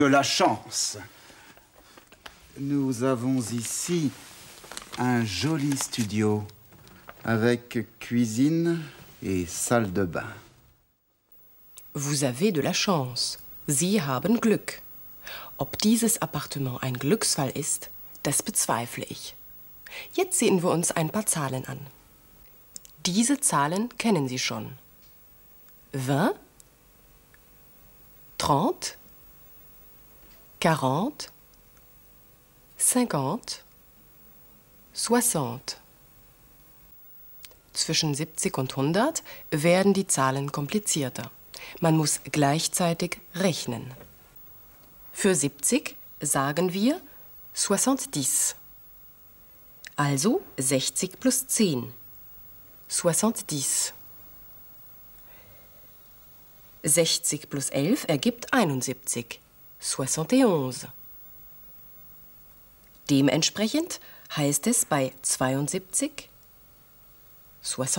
De la chance. Nous avons ici un joli studio avec cuisine et salle de bain. Vous avez de la chance. Sie haben Glück. Ob dieses Appartement ein Glücksfall ist, das bezweifle ich. Jetzt sehen wir uns ein paar Zahlen an. Diese Zahlen kennen Sie schon. 20, 30, 40, 50, 60. Zwischen 70 und 100 werden die Zahlen komplizierter. Man muss gleichzeitig rechnen. Für 70 sagen wir 70. Also 60 plus 10. 70. 60 plus 11 ergibt 71. 71. Dementsprechend heißt es bei 72 72.